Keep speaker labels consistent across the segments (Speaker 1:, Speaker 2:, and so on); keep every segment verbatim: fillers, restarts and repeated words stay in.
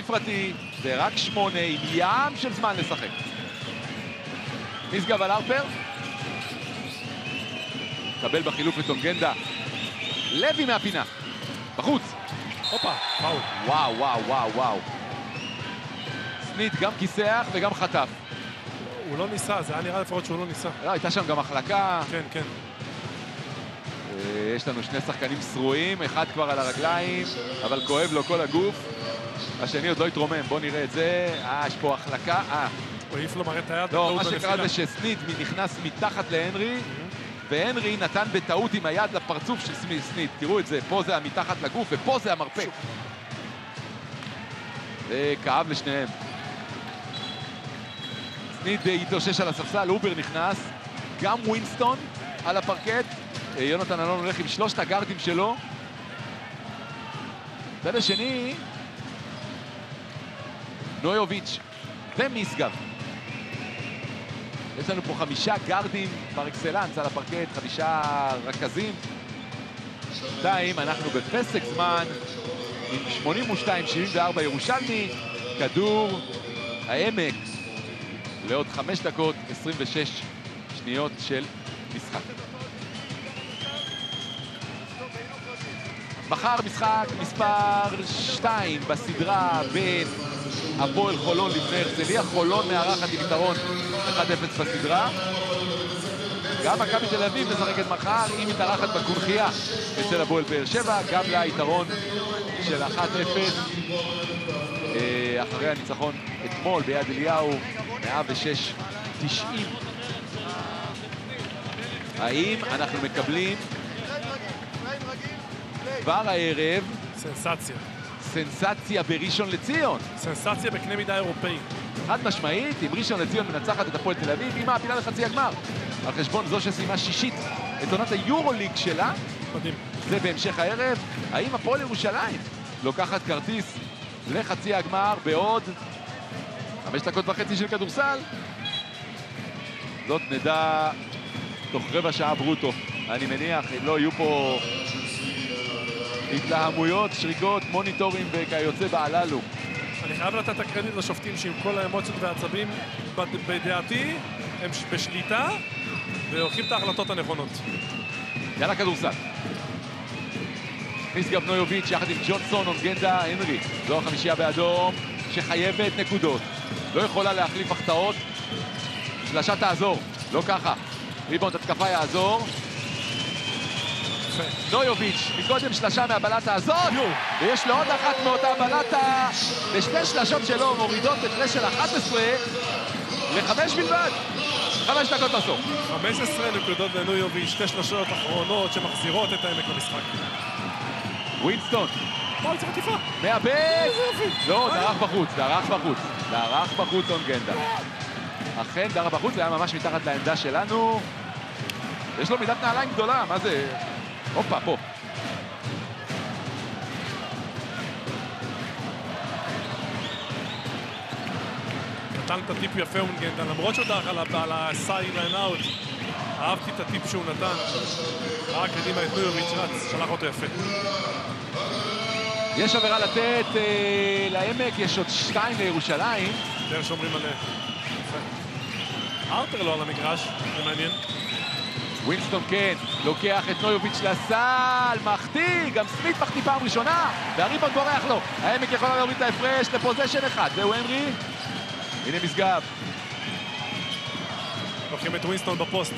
Speaker 1: ספרתי, זה רק שמונה עם ים של זמן לשחק. משגב על הרפר. קבל בחילוף את אונגנדה. לוי מהפינה. בחוץ.
Speaker 2: הופה, פאול.
Speaker 1: וואו, וואו, וואו, וואו. סנית גם כיסח וגם חטף.
Speaker 2: הוא לא ניסה, זה היה נראה לפחות שהוא לא ניסה.
Speaker 1: לא, הייתה שם גם החלקה.
Speaker 2: כן, כן.
Speaker 1: יש לנו שני שחקנים שרועים, אחד כבר על הרגליים, אבל כואב לו כל הגוף. השני עוד לא התרומם, בואו נראה את זה. אה, יש פה החלקה. אה.
Speaker 2: הוא העיף לו מראה את היד.
Speaker 1: לא, מה שקרה זה שסנית נכנס מתחת להנרי, והנרי נתן בטעות עם היד לפרצוף של סנית. תראו את זה, פה זה המתחת לגוף, ופה זה המרפק. וכאב לשניהם. סנית התאושש על הספסל, אובר נכנס, גם ווינסטון על הפרקט. יונתן אלון הולך עם שלושת הגארדים שלו. בצד השני, נויוביץ' ומשגב. יש לנו פה חמישה גארדים פר אקסלנס על הפרקט, חמישה רכזים. שתיים, אנחנו בפסק זמן עם שמונים ושתיים שבעים וארבע ירושלמי, כדור העמק לעוד חמש דקות עשרים ושש שניות של משחק. מחר משחק מספר שתיים בסדרה בין הפועל חולון לפני הרצליה. חולון מארחת עם יתרון אחד אפס בסדרה. גם מכבי תל אביב משחקת מחר, היא מתארחת בקונחייה אצל הפועל באר שבע, גם לה יתרון של אחת אפס אחרי הניצחון אתמול ביד אליהו, מאה ושש תשעים. האם אנחנו מקבלים כבר הערב
Speaker 2: סנסציה.
Speaker 1: סנסציה בראשון לציון?
Speaker 2: סנסציה בקנה מידה אירופאי.
Speaker 1: חד משמעית, אם ראשון לציון מנצחת את הפועל תל אביב, היא מעפילה לחצי הגמר. על חשבון זו שסיימה שישית את עונת היורוליג שלה.
Speaker 2: מדהים.
Speaker 1: זה בהמשך הערב. האם הפועל ירושלים לוקחת כרטיס לחצי הגמר בעוד חמש דקות וחצי של כדורסל? זאת נדע תוך רבע שעה ברוטו. אני מניח, אם לא יהיו פה התלהמויות, שריקות, מוניטורים וכיוצא בהללו.
Speaker 2: אני חייב לתת את הקרדיט לשופטים שעם כל האמוציות והעצבים, בדעתי הם בשליטה ולוקחים את ההחלטות הנכונות.
Speaker 1: יאללה כדורסל. משגב נויוביץ' יחד עם ג'ונסון, אונגנדה, הנרי. זו החמישייה באדום שחייבת נקודות. לא יכולה להחליף החטאות. שלשה תעזור, לא ככה. ריבאונד התקפה יעזור. נויוביץ', מקודם שלשה מהבלטה הזאת, ויש לו עוד אחת מאותה בלטה, ושתי שלשות שלו מורידות את רשת אחת עשרה לחמש בלבד. חמש דקות בסוף.
Speaker 2: חמש עשרה נקודות לנויוביץ', שתי שלשות אחרונות שמחזירות את העמק למשחק.
Speaker 1: ווינסטון.
Speaker 2: מה, צריך עטיפה?
Speaker 1: מאבד! לא, דרך בחוץ, דרך בחוץ. דרך בחוץ אונגנדה. אכן, דרך בחוץ, זה היה ממש מתחת לעמדה שלנו. יש לו מידת נעליים גדולה, מה זה? הופה, פה.
Speaker 2: נתן את הטיפ יפה אונגנדה, למרות שהוא דרך על הסייד ליין אאוט. אהבתי את הטיפ שהוא נתן. רק קדימה את נויוביץ' רץ, שלח אותו יפה.
Speaker 1: יש עבירה לתת אה, לעמק, יש עוד שתיים לירושלים.
Speaker 2: יותר שומרים עליה. ארטר לא על המגרש, זה מעניין.
Speaker 1: ווינסטון כן, לוקח את נויוביץ' לסל, מחטיא, גם סמית מחטיא פעם ראשונה, והריבאונד בורח לו. העמק יכולה להוריד את ההפרש לפוזיישן אחד, זהו הנרי. הנה משגב.
Speaker 2: לוקחים את ווינסטון בפוסט.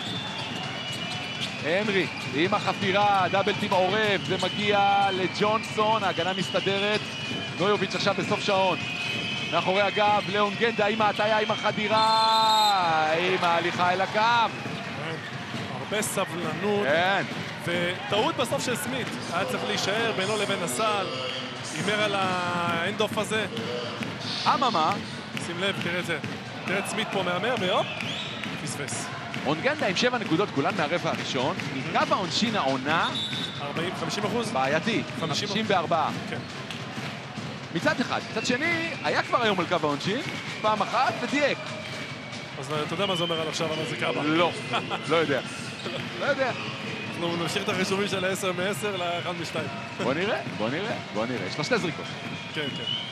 Speaker 1: הנרי, עם החפירה, דאבל טים עורב, זה מגיע לג'ונסון, ההגנה מסתדרת. נויוביץ' עכשיו בסוף שעון. מאחורי הגב, לאונגנדה עם ההטיה, עם החדירה, עם ההליכה אל הקו.
Speaker 2: הרבה סבלנות.
Speaker 1: כן.
Speaker 2: וטעות בסוף של סמית. היה צריך להישאר בינו לבין הסל. הימר על האנדוף הזה.
Speaker 1: אממה. שים
Speaker 2: לב, תראה את זה. תראה את סמית פה מהמר, והופ, פספס.
Speaker 1: אונגנדה עם שבע נקודות, כולן מהרבע הראשון. מקו העונשין העונה.
Speaker 2: ארבעים, חמישים אחוז?
Speaker 1: בעייתי. חמישים וארבע.
Speaker 2: כן.
Speaker 1: מצד אחד. מצד שני, היה כבר היום על קו העונשין, פעם אחת ודייק.
Speaker 2: אז אתה יודע מה זה אומר על עכשיו על הזיקה הבאה?
Speaker 1: לא, לא יודע. לא יודע.
Speaker 2: אנחנו נמשיך את החישובים של ה-עשר מ-עשר ל-אחד משתיים.
Speaker 1: בוא נראה, בוא נראה, בוא נראה. יש לו שתי זריקות.
Speaker 2: כן, כן.